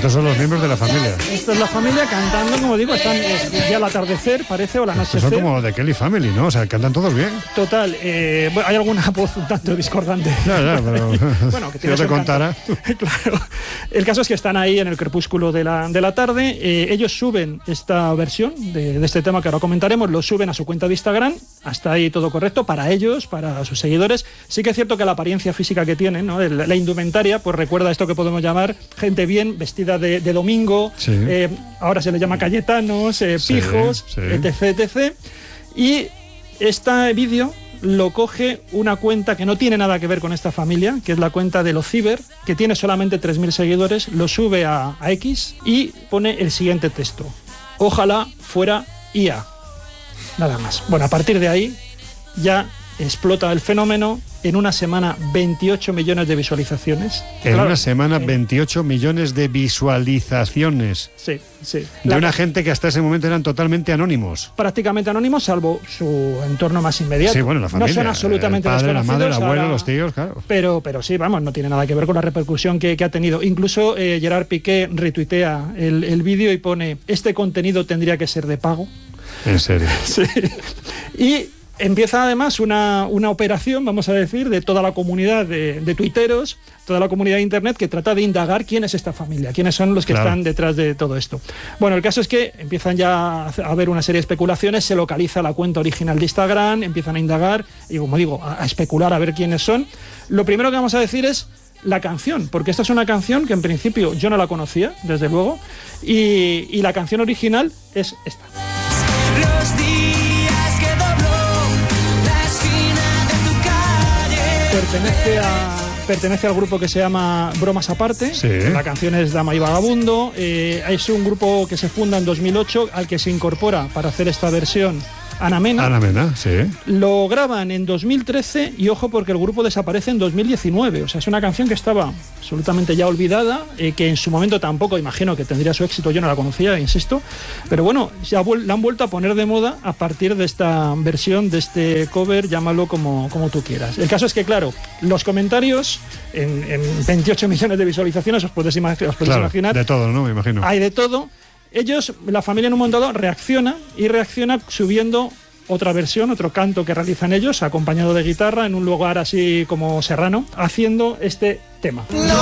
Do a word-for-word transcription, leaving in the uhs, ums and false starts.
Estos son los miembros de la familia. Esta es la familia cantando, como digo, están es ya al atardecer, parece, o al anochecer. Estos son como de Kelly Family, ¿no? O sea, cantan todos bien. Total, eh, bueno, hay alguna voz un tanto discordante. Ya, ya, pero bueno, que si yo te contara. Claro. El caso es que están ahí en el crepúsculo de la, de la tarde. Eh, ellos suben esta versión de, de este tema que ahora comentaremos, lo suben a su cuenta de Instagram. Hasta ahí todo correcto para ellos, para sus seguidores. Sí que es cierto que la apariencia física que tienen, ¿no? El, la indumentaria, pues recuerda esto que podemos llamar gente bien vestida de, de domingo. Sí. Eh, ahora se les llama cayetanos, eh, pijos, sí, sí. etc, etcétera. Y este vídeo lo coge una cuenta que no tiene nada que ver con esta familia, que es la cuenta de Los Ciber, que tiene solamente tres mil seguidores, lo sube a, a X y pone el siguiente texto: ojalá fuera I A. Nada más. Bueno, a partir de ahí ya explota el fenómeno. En una semana, veintiocho millones de visualizaciones. En claro, una semana, eh, veintiocho millones de visualizaciones. Sí, sí. De La, una gente que hasta ese momento eran totalmente anónimos. Prácticamente anónimos, salvo su entorno más inmediato. Sí, bueno, la familia. No son absolutamente el padre, la madre, el abuelo, ahora, los tíos, claro. Pero, pero sí, vamos, no tiene nada que ver con la repercusión que, que ha tenido. Incluso eh, Gerard Piqué retuitea el, el vídeo y pone: este contenido tendría que ser de pago. ¿En serio? Sí. Y empieza además una, una operación, vamos a decir, de toda la comunidad de, de tuiteros, toda la comunidad de Internet, que trata de indagar quién es esta familia, quiénes son los que claro. están detrás de todo esto. Bueno, el caso es que empiezan ya a haber una serie de especulaciones, se localiza la cuenta original de Instagram, empiezan a indagar y, como digo, a, a especular a ver quiénes son. Lo primero que vamos a decir es la canción, porque esta es una canción que en principio yo no la conocía, desde luego, y, y la canción original es esta. Los días que dobló la esquina de tu calle. Pertenece a pertenece al grupo que se llama Bromas Aparte. Sí. La canción es Dama y Vagabundo. Eh, es un grupo que se funda en dos mil ocho, al que se incorpora para hacer esta versión Ana Mena. Ana Mena, sí. Lo graban en dos mil trece y ojo porque el grupo desaparece en dos mil diecinueve. O sea, es una canción que estaba absolutamente ya olvidada, eh, que en su momento tampoco imagino que tendría su éxito, yo no la conocía, insisto. Pero bueno, se ha la han vuelto a poner de moda a partir de esta versión, de este cover, llámalo como, como tú quieras. El caso es que, claro, los comentarios en, en veintiocho millones de visualizaciones, os puedes, ima os puedes claro, imaginar. De todo, ¿no? Me imagino. Hay de todo. Ellos, la familia en un momento dado reacciona y reacciona subiendo otra versión, otro canto que realizan ellos, acompañado de guitarra en un lugar así como serrano, haciendo este tema. No